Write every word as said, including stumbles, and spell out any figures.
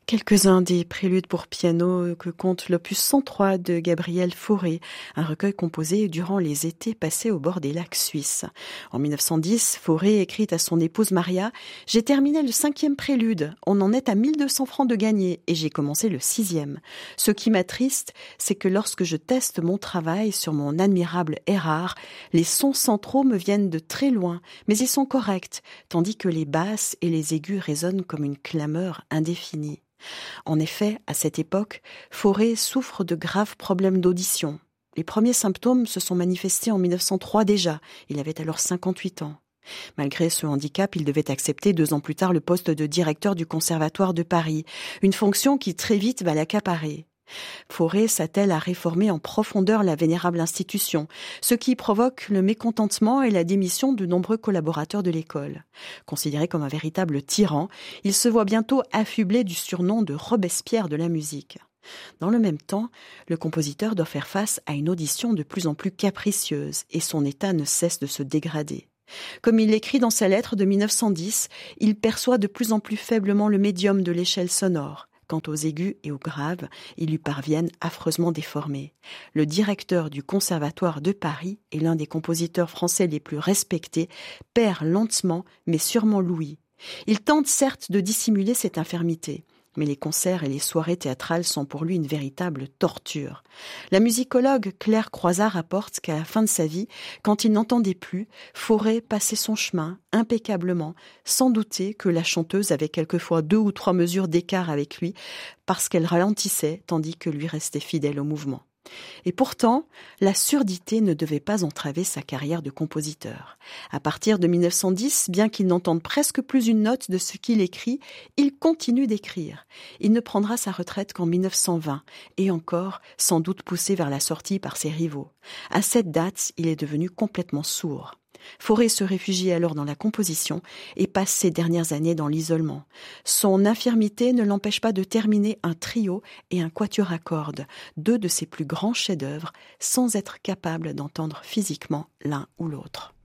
Quelques-uns des préludes pour piano que compte l'opus cent trois de Gabriel Fauré, un recueil composé durant les étés passés au bord des lacs suisses. En mille neuf cent dix, Fauré écrit à son épouse Maria « J'ai terminé le cinquième prélude, on en est à mille deux cents francs de gagné et j'ai commencé le sixième. Ce qui m'attriste, c'est que lorsque je teste mon travail sur mon admirable Erard, les sons centraux me viennent de très loin, mais ils sont corrects, tandis que les basses et les aigus résonnent comme une clameur indéfinie. » En effet, à cette époque, Fauré souffre de graves problèmes d'audition. Les premiers symptômes se sont manifestés en mille neuf cent trois déjà, il avait alors cinquante-huit ans. Malgré ce handicap, il devait accepter deux ans plus tard le poste de directeur du Conservatoire de Paris, une fonction qui très vite va l'accaparer. Fauré s'attelle à réformer en profondeur la vénérable institution, ce qui provoque le mécontentement et la démission de nombreux collaborateurs de l'école. Considéré comme un véritable tyran, il se voit bientôt affublé du surnom de Robespierre de la musique. Dans le même temps, le compositeur doit faire face à une audition de plus en plus capricieuse et son état ne cesse de se dégrader. Comme il l'écrit dans sa lettre de mille neuf cent dix, il perçoit de plus en plus faiblement le médium de l'échelle sonore. Quant aux aigus et aux graves, ils lui parviennent affreusement déformés. Le directeur du Conservatoire de Paris et l'un des compositeurs français les plus respectés perd lentement mais sûrement l'ouïe. Il tente certes de dissimuler cette infirmité, mais les concerts et les soirées théâtrales sont pour lui une véritable torture. La musicologue Claire Croizat rapporte qu'à la fin de sa vie, quand il n'entendait plus, Fauré passait son chemin impeccablement, sans douter que la chanteuse avait quelquefois deux ou trois mesures d'écart avec lui, parce qu'elle ralentissait tandis que lui restait fidèle au mouvement. Et pourtant, la surdité ne devait pas entraver sa carrière de compositeur. À partir de mille neuf cent dix, bien qu'il n'entende presque plus une note de ce qu'il écrit, il continue d'écrire. Il ne prendra sa retraite qu'en mille neuf cent vingt, et encore, sans doute poussé vers la sortie par ses rivaux. À cette date, il est devenu complètement sourd. Fauré se réfugie alors dans la composition et passe ses dernières années dans l'isolement. Son infirmité ne l'empêche pas de terminer un trio et un quatuor à cordes, deux de ses plus grands chefs-d'œuvre, sans être capable d'entendre physiquement l'un ou l'autre.